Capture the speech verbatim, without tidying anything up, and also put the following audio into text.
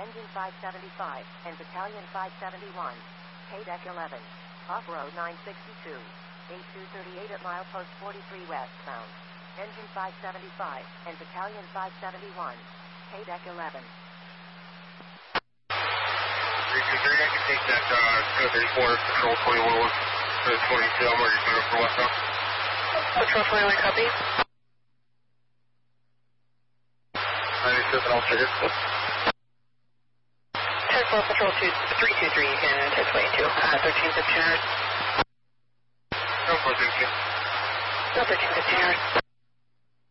Engine five seventy-five, and Battalion five seventy-one. K deck eleven. Off-road nine sixty-two. eight two thirty-eight at milepost forty-three westbound. Engine five seventy-five, and Battalion five seventy-one. K deck eleven. three two three, I can take that uh, two thirty-four, Patrol twenty-one, to twenty-two, I'm already clear for westbound. Patrol twenty-one, copy. ninety-seven, I'll trigger. ten four, Patrol three two three, you can ten twenty-two, uh, thirteen fifteen hours. ten four, thank you. No, thirteen fifteen hours.